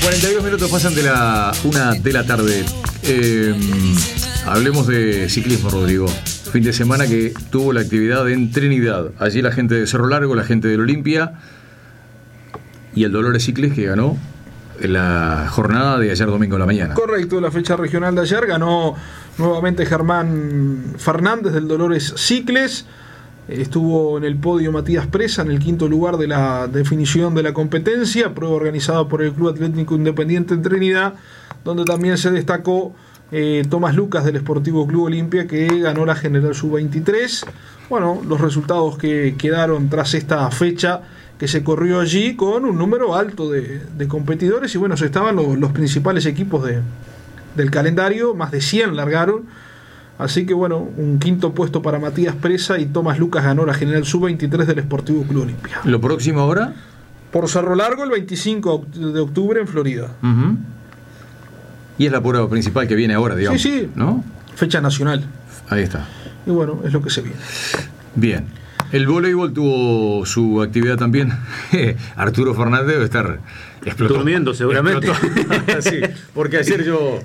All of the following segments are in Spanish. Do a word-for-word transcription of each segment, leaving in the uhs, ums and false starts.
cuarenta y dos minutos pasan de la una de la tarde. Eh, hablemos de ciclismo, Rodrigo. Fin de semana que tuvo la actividad en Trinidad. Allí la gente de Cerro Largo, la gente del Olimpia y el Dolores Cicles, que ganó en la jornada de ayer domingo en la mañana. Correcto, la fecha regional de ayer ganó nuevamente Germán Fernández del Dolores Cicles. Estuvo en el podio Matías Presa en el quinto lugar de la definición de la competencia, prueba organizada por el Club Atlético Independiente en Trinidad, donde también se destacó eh, Tomás Lucas del Sportivo Club Olimpia, que ganó la General sub veintitrés. Bueno, los resultados que quedaron tras esta fecha que se corrió allí con un número alto de, de competidores, y bueno, se estaban los, los principales equipos de, del calendario, más de cien largaron. Así que bueno, un quinto puesto para Matías Presa y Tomás Lucas ganó la General sub veintitrés del Sportivo Club Olimpia. ¿Lo próximo ahora? Por Cerro Largo el veinticinco de octubre en Florida. Uh-huh. Y es la prueba principal que viene ahora, digamos. Sí, sí, ¿no? Fecha nacional. Ahí está. Y bueno, es lo que se viene. Bien. El voleibol tuvo su actividad también. Arturo Fernández debe estar explotando. Durmiendo seguramente. Sí, porque ayer yo,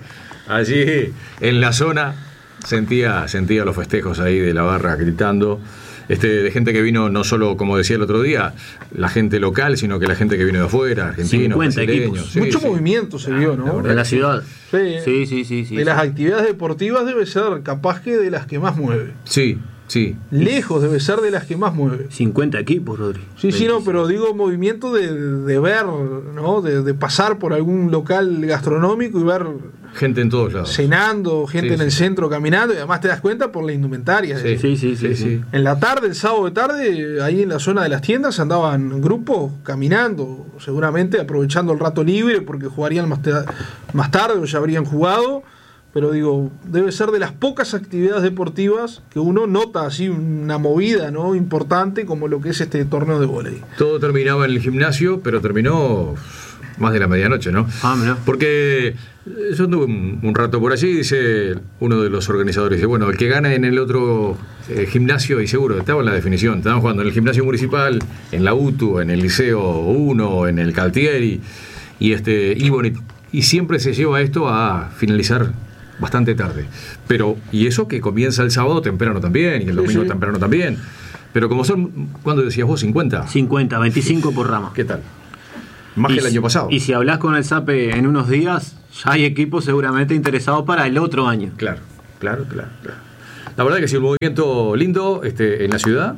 allí en la zona, sentía, sentía los festejos ahí de la barra gritando. Este, de gente que vino, no solo, como decía el otro día, la gente local, sino que la gente que vino de afuera, argentinos, cincuenta brasileños. equipos. Sí, Mucho sí. movimiento se vio, ¿no? En la ciudad. Sí, Sí, sí, sí, sí. de sí. las actividades deportivas debe ser capaz que de las que más mueve. Sí, sí. Lejos debe ser de las que más mueve. cincuenta equipos, Rodri. Sí, sí, no, pero digo movimiento de, de ver, ¿no? De, de pasar por algún local gastronómico y ver Gente en todos lados. cenando, gente Sí, en el sí. centro caminando, y además te das cuenta por la indumentaria. Sí. Sí, sí, sí, sí. En la tarde, el sábado de tarde, ahí en la zona de las tiendas andaban grupos caminando, seguramente aprovechando el rato libre porque jugarían más, te- más tarde o ya habrían jugado. Pero digo, debe ser de las pocas actividades deportivas que uno nota así una movida, ¿no?, importante como lo que es este torneo de vóley. Todo terminaba en el gimnasio, pero terminó más de la medianoche, ¿no? Ah, mirá. Porque yo anduve un, un rato por allí, dice uno de los organizadores, dice, bueno, el que gana en el otro eh, gimnasio, y seguro, estaba en la definición, estaban jugando en el gimnasio municipal, en la U T U, en el Liceo uno, en el Caltieri, y, este, y, bueno, y, y siempre se lleva esto a finalizar bastante tarde. Pero, y eso que comienza el sábado temprano también, y el Sí, domingo sí. temprano también. Pero como son, ¿cuándo decías vos? ¿cincuenta? cincuenta, veinticinco por rama. ¿Qué tal? Más Y que el si- año pasado. Y si hablas con el SAPE en unos días, ya hay equipos seguramente interesados para el otro año. Claro, claro, claro, claro. La verdad que sí, un movimiento lindo este, en la ciudad,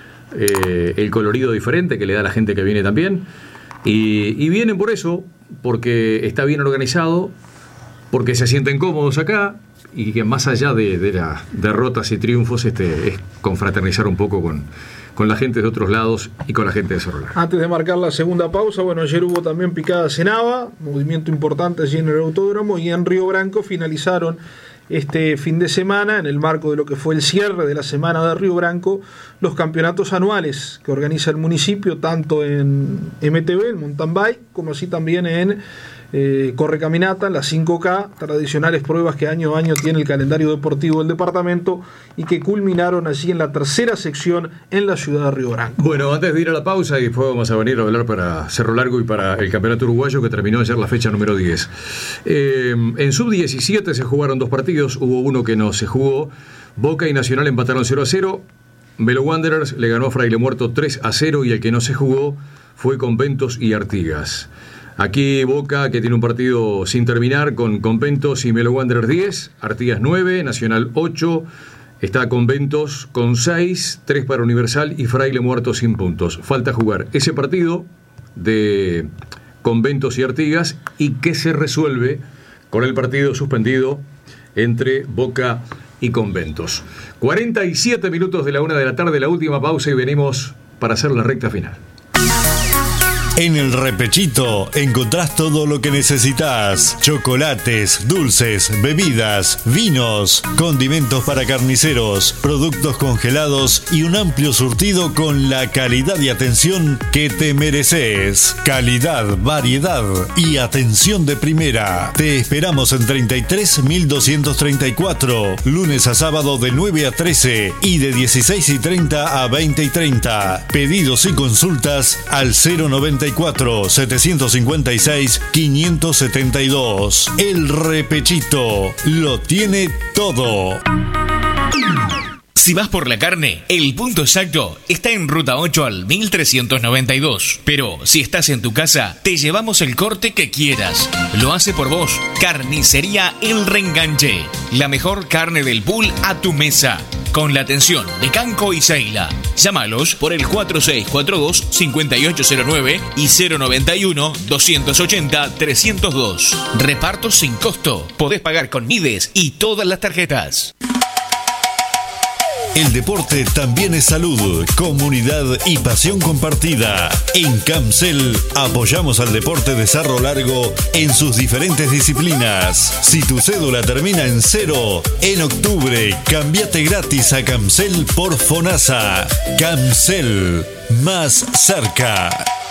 eh, el colorido diferente que le da a la gente que viene también, y, y vienen por eso, porque está bien organizado, porque se sienten cómodos acá, y que más allá de, de las derrotas y triunfos, este, es confraternizar un poco con, con la gente de otros lados y con la gente de Cerro Largo. Antes de marcar la segunda pausa, bueno, ayer hubo también picadas en Nava, movimiento importante allí en el autódromo, y en Río Branco finalizaron este fin de semana, en el marco de lo que fue el cierre de la semana de Río Branco, los campeonatos anuales que organiza el municipio, tanto en M T B, en mountain bike, como así también en eh, Corre Caminata, las cinco K, tradicionales pruebas que año a año tiene el calendario deportivo del departamento, y que culminaron allí en la tercera sección en la ciudad de Río Branco. Bueno, antes de ir a la pausa, y después vamos a venir a hablar para Cerro Largo y para el campeonato uruguayo que terminó ayer la fecha número diez. Eh, en sub diecisiete se jugaron dos partidos, hubo uno que no se jugó. Boca y Nacional empataron cero a cero. Velo Wanderers le ganó a Fraile Muerto tres a cero, y el que no se jugó fue Conventos y Artigas. Aquí Boca, que tiene un partido sin terminar, con Conventos y Melo Wanderers diez, Artigas nueve, Nacional ocho, está Conventos con seis, tres para Universal y Fraile Muerto sin puntos. Falta jugar ese partido de Conventos y Artigas, y que se resuelve con el partido suspendido entre Boca y Conventos. cuarenta y siete minutos de la una de la tarde, la última pausa, y venimos para hacer la recta final. En el Repechito encontrás todo lo que necesitas: chocolates, dulces, bebidas, vinos, condimentos para carniceros, productos congelados y un amplio surtido con la calidad y atención que te mereces. Calidad, variedad y atención de primera. Te esperamos en treinta y tres mil doscientos treinta y cuatro, lunes a sábado de nueve a trece y de dieciséis y treinta a veinte y treinta. Pedidos y consultas al cero noventa noventa y cuatro, setecientos cincuenta y seis, quinientos setenta y dos. El Repechito lo tiene todo. Si vas por la carne, el punto exacto está en Ruta ocho al mil trescientos noventa y dos. Pero si estás en tu casa, te llevamos el corte que quieras. Lo hace por vos Carnicería El Reenganche. La mejor carne del pool a tu mesa. Con la atención de Canco y Seila. Llámalos por el cuatro seis cuatro dos, cinco ocho cero nueve y cero noventa y uno, doscientos ochenta, trescientos dos. Reparto sin costo. Podés pagar con Mides y todas las tarjetas. El deporte también es salud, comunidad y pasión compartida. En Camcel apoyamos al deporte de Cerro Largo en sus diferentes disciplinas. Si tu cédula termina en cero, en octubre cambiate gratis a Camcel por Fonasa. Camcel, más cerca.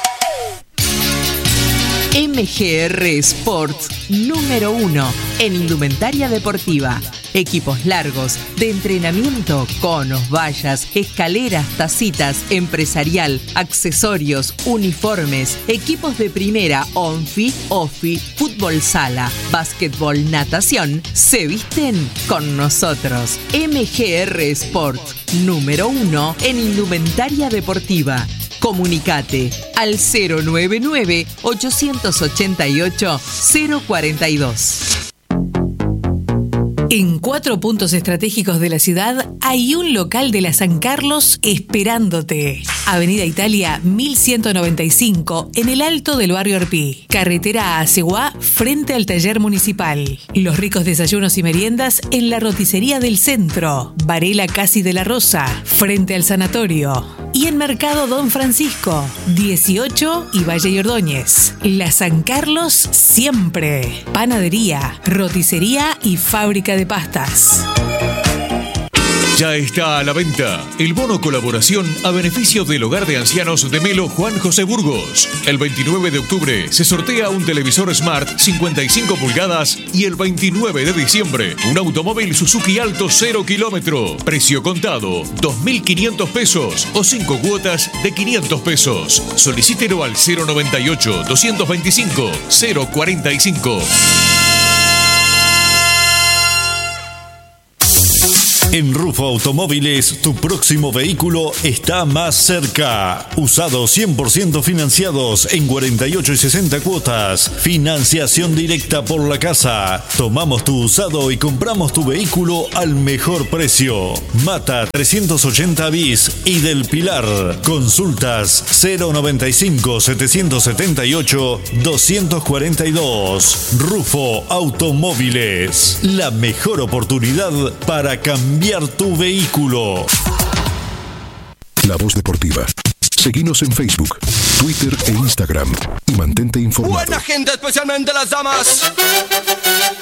M G R Sports, número uno en indumentaria deportiva. Equipos largos, de entrenamiento, conos, vallas, escaleras, tacitas, empresarial, accesorios, uniformes, equipos de primera, onfi, ofi, fútbol sala, básquetbol, natación, se visten con nosotros. M G R Sports, número uno en indumentaria deportiva. Comunicate al cero nueve nueve, ochocientos ochenta y ocho, cero cuarenta y dos. En cuatro puntos estratégicos de la ciudad hay un local de la San Carlos esperándote. Avenida Italia mil ciento noventa y cinco, en el alto del barrio Arpí. Carretera a Aceguá, frente al taller municipal. Los ricos desayunos y meriendas en la roticería del centro. Varela Casi de la Rosa, frente al sanatorio. Y en Mercado Don Francisco, dieciocho y Valle y Ordóñez. La San Carlos siempre. Panadería, roticería y fábrica de pastas. Ya está a la venta el bono colaboración a beneficio del Hogar de Ancianos de Melo Juan José Burgos. El veintinueve de octubre se sortea un televisor Smart cincuenta y cinco pulgadas y el veintinueve de diciembre un automóvil Suzuki Alto cero kilómetro. Precio contado dos mil quinientos pesos o cinco cuotas de quinientos pesos. Solicítelo al cero noventa y ocho, doscientos veinticinco, cero cuarenta y cinco. En Rufo Automóviles, tu próximo vehículo está más cerca. Usados cien por ciento financiados en cuarenta y ocho y sesenta cuotas. Financiación directa por la casa. Tomamos tu usado y compramos tu vehículo al mejor precio. Mata trescientos ochenta bis y del Pilar. Consultas cero noventa y cinco, setecientos setenta y ocho, doscientos cuarenta y dos. Rufo Automóviles. La mejor oportunidad para cambiar tu vehículo. La Voz Deportiva. Seguinos en Facebook, Twitter e Instagram y mantente informado. Buena gente, especialmente las damas.